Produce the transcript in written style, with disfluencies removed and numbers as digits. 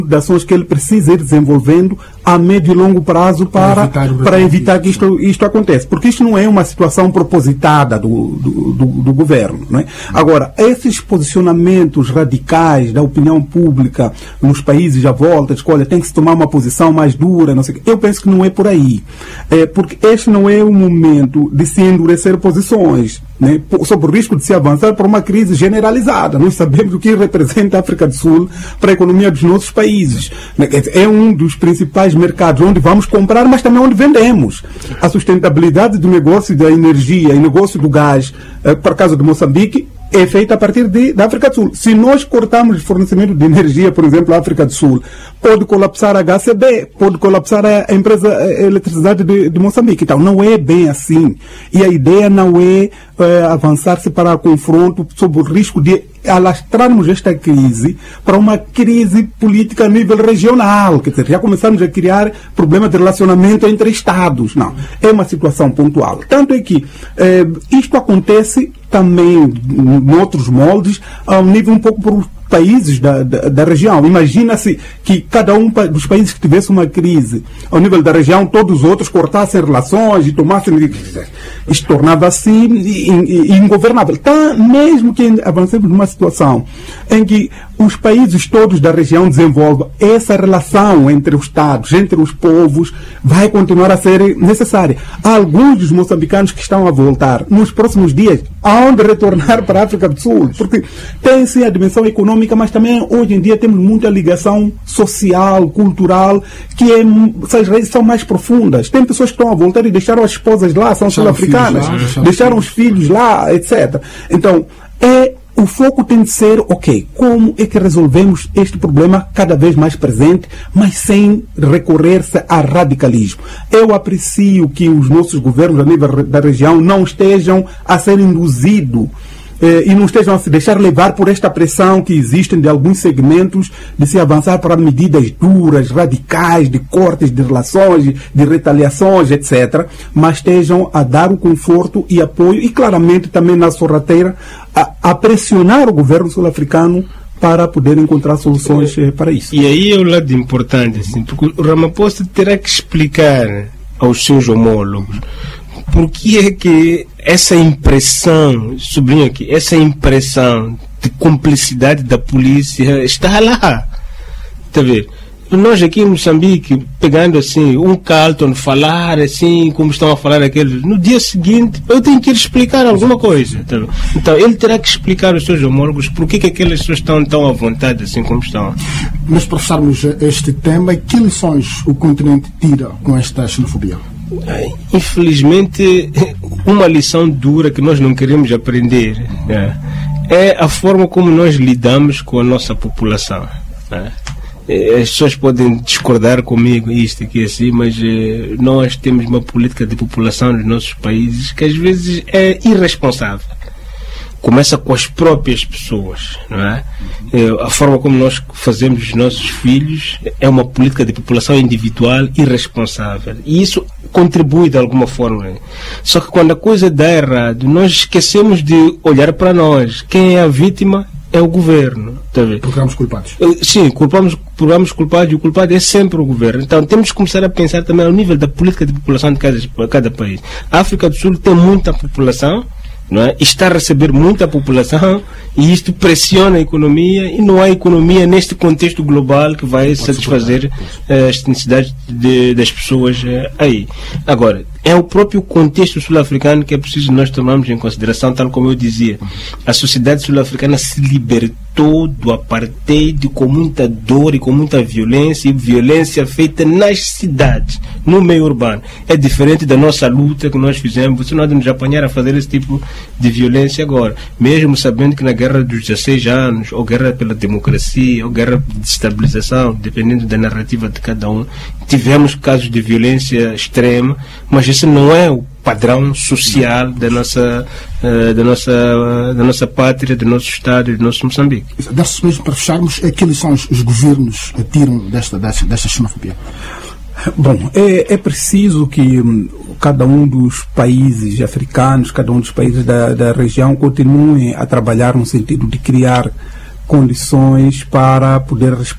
de ações que ele precisa ir desenvolvendo a médio e longo prazo para evitar que isto aconteça. Porque isto não é uma situação propositada do governo. Não é? Agora, esses posicionamentos radicais da opinião pública nos países à volta, de olha, tem que se tomar uma posição mais dura, não sei o quê. Eu penso que não é por aí. Porque este não é o momento de se endurecer posições, né? Sob o risco de se avançar para uma crise generalizada. Nós sabemos o que representa a África do Sul para a economia dos nossos países. É um dos principais mercados onde vamos comprar, mas também onde vendemos. A sustentabilidade do negócio da energia e negócio do gás, por causa de Moçambique, é feita a partir da África do Sul. Se nós cortarmos o fornecimento de energia, por exemplo, à África do Sul, pode colapsar a HCB, pode colapsar a empresa eletricidade de Moçambique. Então, não é bem assim. E a ideia não é avançar-se para confronto sob o risco de alastrarmos esta crise para uma crise política a nível regional. Quer dizer, já começamos a criar problemas de relacionamento entre Estados. Não. É uma situação pontual. Tanto é que isto acontece também em outros moldes, ao nível um pouco por países da região. Imagina-se que cada um dos países que tivesse uma crise ao nível da região, todos os outros cortassem relações e tomassem... Isto tornava assim ingovernável. Então, mesmo que avancemos numa situação em que os países todos da região desenvolvam essa relação entre os Estados, entre os povos, vai continuar a ser necessária. Há alguns dos moçambicanos que estão a voltar nos próximos dias, aonde retornar para a África do Sul, porque tem sim a dimensão econômica, mas também hoje em dia temos muita ligação social, cultural, que essas raízes são mais profundas. Tem pessoas que estão a voltar e deixaram as esposas lá, são sul-africanas, deixaram os filhos lá, etc. Então, o foco tem de ser, ok, como é que resolvemos este problema cada vez mais presente, mas sem recorrer-se a radicalismo. Eu aprecio que os nossos governos a nível da região não estejam a ser induzidos e não estejam a se deixar levar por esta pressão que existe de alguns segmentos de se avançar para medidas duras, radicais, de cortes de relações, de retaliações, etc. Mas estejam a dar o conforto e apoio e claramente também na sorrateira a pressionar o governo sul-africano para poder encontrar soluções para isso. E aí é o lado importante, assim, porque o Ramaphosa terá que explicar aos seus homólogos por que é que essa impressão, sublinho aqui, essa impressão de cumplicidade da polícia está lá. Está a ver? Nós aqui em Moçambique, pegando assim, um Carlton falar assim, como estão a falar aqueles, no dia seguinte, eu tenho que ir explicar alguma coisa. Tá? Então, ele terá que explicar aos seus homólogos por que aquelas pessoas estão tão à vontade assim como estão. Mas para fecharmos este tema, que lições o continente tira com esta xenofobia? Infelizmente, uma lição dura que nós não queremos aprender é a forma como nós lidamos com a nossa população. As pessoas podem discordar comigo, isto aqui assim, mas nós temos uma política de população nos nossos países que às vezes é irresponsável. Começa com as próprias pessoas, não é? A forma como nós fazemos os nossos filhos é uma política de população individual irresponsável. E isso contribui de alguma forma. Só que quando a coisa dá errado, nós esquecemos de olhar para nós. Quem é a vítima é o governo. Procuramos culpados. Sim, procuramos culpados e o culpado é sempre o governo. Então temos que começar a pensar também ao nível da política de população de cada país. A África do Sul tem muita população, não é? Está a receber muita população e isto pressiona a economia e não há economia neste contexto global que vai satisfazer as necessidades das pessoas aí. Agora, é o próprio contexto sul-africano que é preciso nós tomarmos em consideração, tal como eu dizia. A sociedade sul-africana se libertou do apartheid com muita dor e com muita violência, e violência feita nas cidades, no meio urbano. É diferente da nossa luta que nós fizemos. Você não há de nos apanhar a fazer esse tipo de violência agora, mesmo sabendo que na guerra dos 16 anos, ou guerra pela democracia, ou guerra de estabilização, dependendo da narrativa de cada um, tivemos casos de violência extrema, mas esse não é o padrão social da nossa pátria, do nosso Estado e do nosso Moçambique. Desses mesmo, para fecharmos, que lições os governos tiram desta xenofobia? Bom, é preciso que cada um dos países africanos, cada um dos países da região continue a trabalhar no sentido de criar condições para poder responder